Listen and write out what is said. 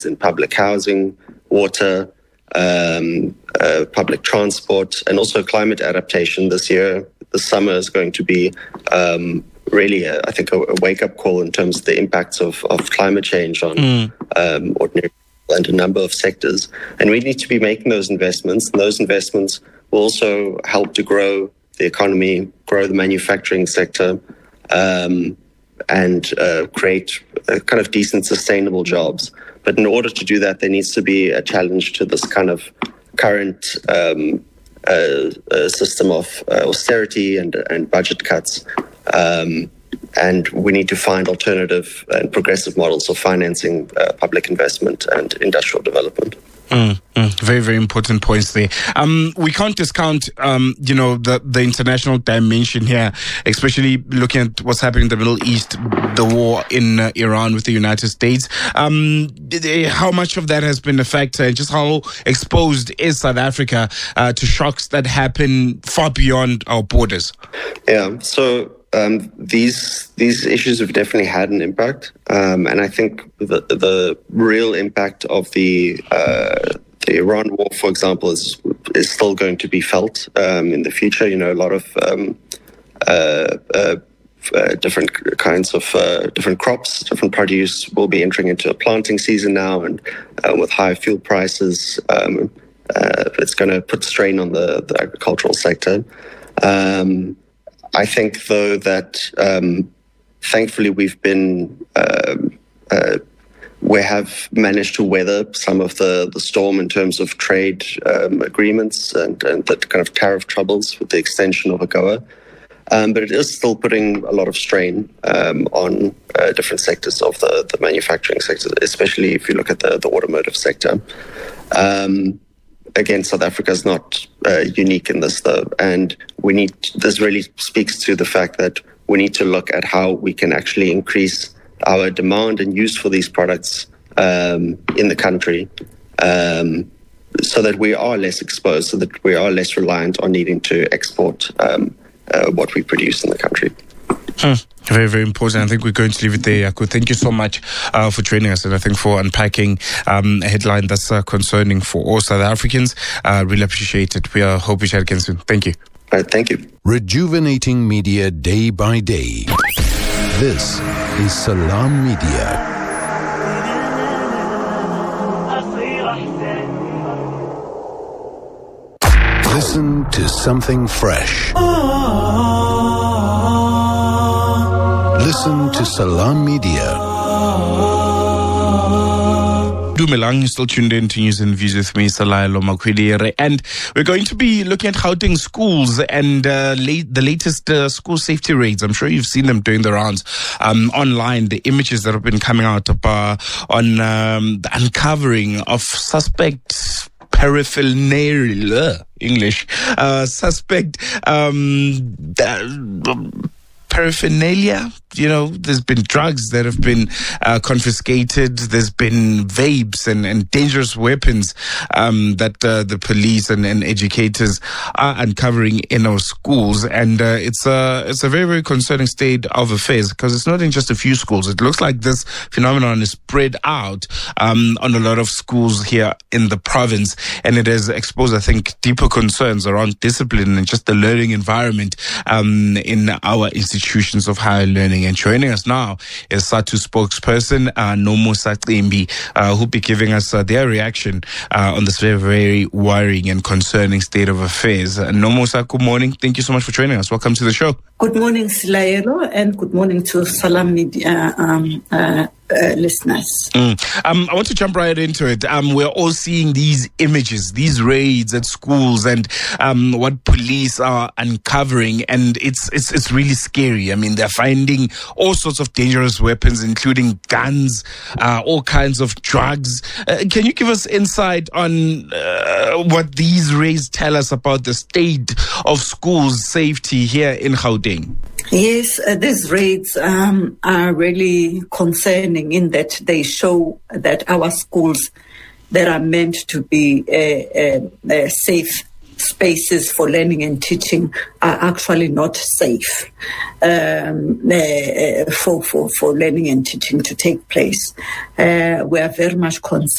in public housing, water, public transport, and also climate adaptation. This year, the summer is going to be really, I think, a wake-up call in terms of the impacts of climate change on ordinary people and a number of sectors. And we need to be making those investments, and those investments will also help to grow the economy, grow the manufacturing sector, and create kind of decent, sustainable jobs. But in order to do that, there needs to be a challenge to this kind of current system of austerity and budget cuts. And we need to find alternative and progressive models of financing public investment and industrial development. Very, very important points there. We can't discount, the international dimension here, especially looking at what's happening in the Middle East, the war in Iran with the United States. How much of that has been a factor, and just how exposed is South Africa to shocks that happen far beyond our borders? Yeah, so these issues have definitely had an impact, and I think the real impact of the Iran war, for example, is still going to be felt in the future. You know, a lot of different kinds of different crops, different produce will be entering into a planting season now, and with higher fuel prices, it's going to put strain on the agricultural sector. I think, though, that thankfully we have managed to weather some of the storm in terms of trade agreements and the kind of tariff troubles with the extension of AGOA. But it is still putting a lot of strain on different sectors of the manufacturing sector, especially if you look at the automotive sector. Again, South Africa is not unique in this, though, and this really speaks to the fact that we need to look at how we can actually increase our demand and use for these products in the country, so that we are less exposed, so that we are less reliant on needing to export what we produce in the country. Very, very important. I think we're going to leave it there, Jaco. Thank you so much for joining us, and I think for unpacking a headline that's concerning for all South Africans. Really appreciate it. We hope we chat again soon. Thank you. All right, thank you. Rejuvenating media day by day. This is Salam Media. Listen to something fresh. Listen to Salam Media. Dumelang, still tuned in to News and Views with me, Salailo Makwilire, and we're going to be looking at Gauteng schools and the latest school safety raids. I'm sure you've seen them doing the rounds online, the images that have been coming out on the uncovering of suspect paraphernalia, suspect paraphernalia. You know, there's been drugs that have been confiscated. There's been vapes and dangerous weapons that the police and educators are uncovering in our schools. And it's a very, very concerning state of affairs, because it's not in just a few schools. It looks like this phenomenon is spread out on a lot of schools here in the province. And it has exposed, I think, deeper concerns around discipline and just the learning environment in our institutions of higher learning. And joining us now is SADTU spokesperson Nomusa Cimbi, who'll be giving us their reaction on this very, very worrying and concerning state of affairs. Nomusa, good morning. Thank you so much for joining us. Welcome to the show. Good morning, Silaelo, and good morning to Salam Media listeners. I want to jump right into it. We're all seeing these images, these raids at schools, and what police are uncovering, and it's really scary. I mean, they're finding all sorts of dangerous weapons, including guns, all kinds of drugs. Can you give us insight on what these raids tell us about the state of schools' safety here in Gauteng? Yes, these raids are really concerning in that they show that our schools that are meant to be safe spaces for learning and teaching are actually not safe for learning and teaching to take place. We are very much concerned